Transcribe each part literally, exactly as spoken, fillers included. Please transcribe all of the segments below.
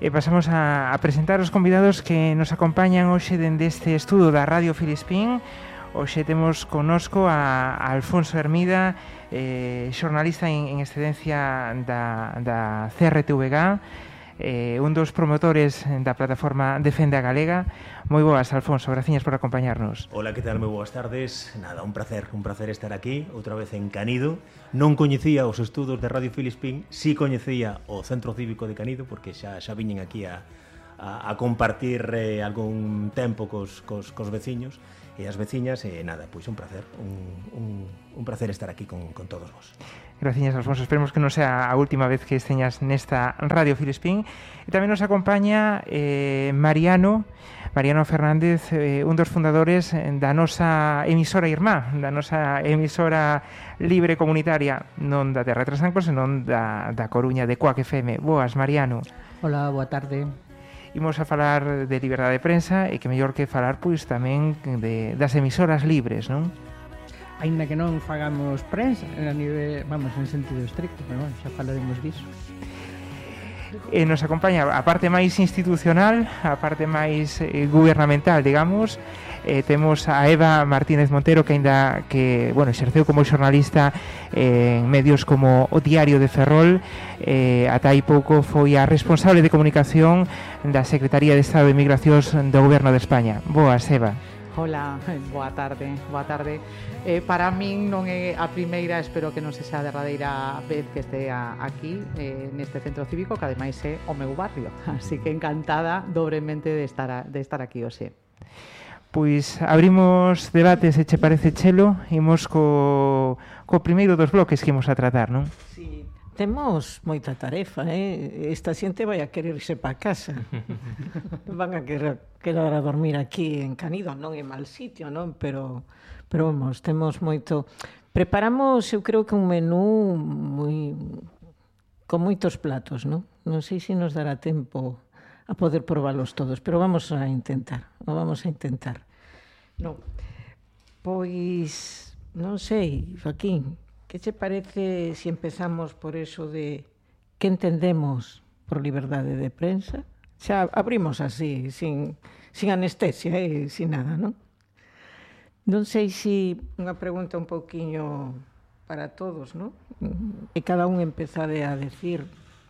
E pasamos a, a presentar os convidados que nos acompañan hoxe dende este estudo da Radio Filispín. Hoxe temos connosco a, a Alfonso Hermida, eh, xornalista en, en excedencia da, da C R T V G, eh, un dos promotores da plataforma Defende a Galega. Moi boas, Alfonso, graciñas por acompañarnos. Hola, que tal? Moi boas tardes. Nada, un placer, un placer estar aquí, outra vez en Canido. Non coñecía os estudos de Radio Filispín, si coñecía o Centro Cívico de Canido, porque xa, xa viñen aquí a, a, a compartir eh, algún tempo cos, cos, cos veciños e as veciñas, e nada, pois un placer, un, un, un placer estar aquí con, con todos vos. Graciñas, Alfonso. Esperemos que non sea a última vez que esteñas nesta Radio Filispín. E tamén nos acompaña eh, Mariano, Mariano Fernández, eh, un dos fundadores da nosa emisora irmá, da nosa emisora libre comunitaria, non da Terra de Trasancos, senón da, da Coruña, de Coac F M. Boas, Mariano. Hola, boa tarde. Imos a falar de liberdade de prensa e que mellor que falar pois tamén de, das emisoras libres, non? Ainda que non fagamos prensa a nivel, vamos, en sentido estricto, pero bueno, xa falaremos disso. E nos acompaña a parte máis institucional, a parte máis eh, gubernamental, digamos. Eh, temos a Eva Martínez Montero, que aínda que, bueno, exerceu como xornalista eh, en medios como o Diario de Ferrol, eh, ata hai pouco foi a responsable de comunicación da Secretaría de Estado de Migracións do Goberno de España. Boas, Eva. Hola, boa tarde, boa tarde. Eh, para min non é a primeira, espero que non se xa a derradeira vez que estea aquí eh, neste centro cívico, que ademais é o meu barrio, así que encantada dobremente de estar, a, de estar aquí hoxe. Pois abrimos debates, se che parece, Chelo, imos co, co primeiro dos bloques que imos a tratar, non? Sí, temos moita tarefa, eh? Esta xente vai a querer irse para casa. Van a querer, querer a dormir aquí en Canido, non é mal sitio, non? Pero, pero vamos, temos moito... Preparamos, eu creo que un menú moi con moitos platos, non? Non sei se nos dará tempo a poder probalos todos, pero vamos a intentar, o vamos a intentar. Non, pois, non sei, Joaquín, que che parece se empezamos por eso de que entendemos por liberdade de prensa? Xa abrimos así, sin, sin anestesia e eh, sin nada, non? Non sei se unha pregunta un pouquiño para todos, non? E cada un empezade a decir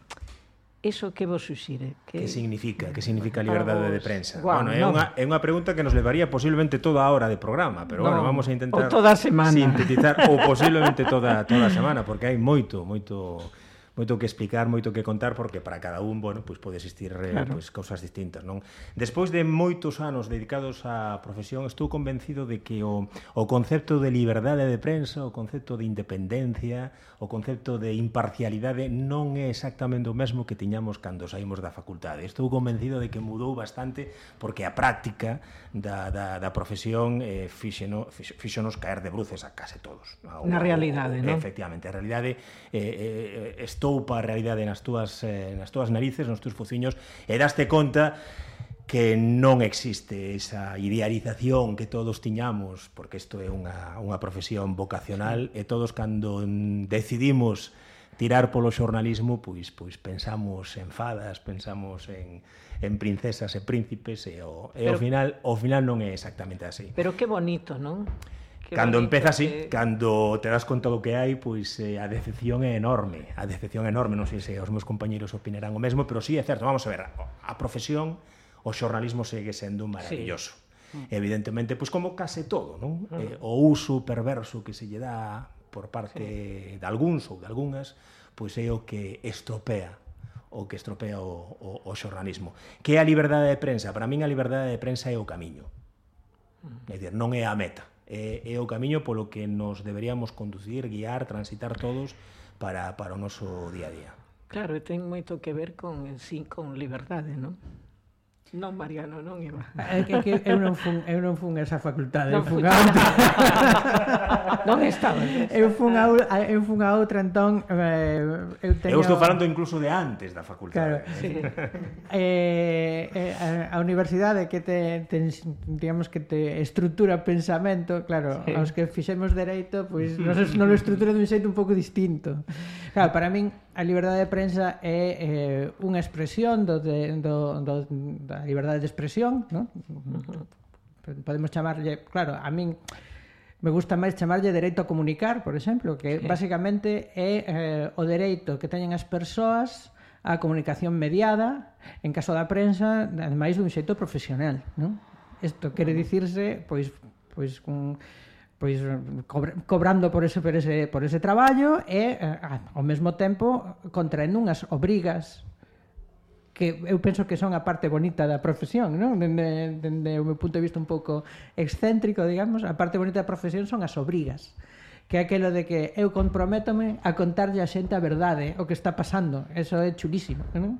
iso que vos suxire? Que, que significa? Que significa a liberdade de prensa? Guau, bueno, é, non. unha, é unha pregunta que nos levaría posiblemente toda a hora de programa, pero no, bueno, vamos a intentar ou toda a semana. Sintetizar, ou posiblemente toda, toda a semana, porque hai moito, moito... moito que explicar, moito que contar, porque para cada un, bueno, pois pode existir eh, claro. pois, cousas distintas, non? Despois de moitos anos dedicados á profesión, estou convencido de que o, o concepto de liberdade de prensa, o concepto de independencia, o concepto de imparcialidade non é exactamente o mesmo que tiñamos cando saímos da facultade. Estou convencido de que mudou bastante, porque a práctica da, da, da profesión eh, fíxeno, fíxonos caer de bruces a case todos. Na realidade, non? Efectivamente, a realidade eh, eh, estoupa a realidade nas túas, eh, nas túas narices, nos tús fociños, e daste conta que non existe esa idealización que todos tiñamos, porque isto é unha, unha profesión vocacional, e todos cando decidimos tirar polo xornalismo, pois, pois pensamos en fadas, pensamos en, en princesas e príncipes, e, o, e ao final, ao final non é exactamente así. Pero que bonito, non? Que cando bonito, empeza así, que... cando te das conta do que hai, pois eh, a decepción é enorme. A decepción é enorme, non sei se os meus compañeros opinarán o mesmo, pero sí é certo. Vamos a ver, a profesión, o xornalismo segue sendo maravilloso. Sí. Evidentemente, pois como case todo, non? Uh-huh. Eh, o uso perverso que se lle dá por parte sí. de algúns ou de algunhas, pois é o que estropea o que estropea o, o, o xornalismo. Que é a liberdade de prensa? Para min a liberdade de prensa é o camiño. Uh-huh. É dicir, non é a meta. É, é o camiño polo que nos deberíamos conducir, guiar, transitar todos para, para o noso día a día. Claro, ten moito que ver con, sí, con liberdade, non? Non, Mariano, non, Eva. É que, que eu non fun, eu non fun esa facultade, non eu fun a outra. Non estaba. Eu fun a, eu fun a outra, entón eh, eu teño... Eu estou falando incluso de antes da facultade. Claro, sí. eh, eh, a, a universidade que te, te digamos que te estrutura pensamento, claro, sí. aos que fixemos dereito, pois nos, nos lo estrutura dun xeito un pouco distinto. Claro, para min a liberdade de prensa é eh, unha expresión do, de, do, do, da liberdade de expresión, non? Podemos chamarlle, claro, a min me gusta máis chamarlle dereito a comunicar, por exemplo, que sí. basicamente é eh, o dereito que teñen as persoas a comunicación mediada, en caso da prensa, ademais dun xeito profesional, non? Isto quere dicirse, pois, pois, un, pois cobrando por ese, por ese, por ese traballo e, ao mesmo tempo, contraendo unhas obrigas que eu penso que son a parte bonita da profesión, non? Dende, dende o meu punto de vista un pouco excéntrico, digamos, a parte bonita da profesión son as obrigas, que é aquelo de que eu comprométome a contarlle a xente a verdade, o que está pasando. Eso é chulísimo, non?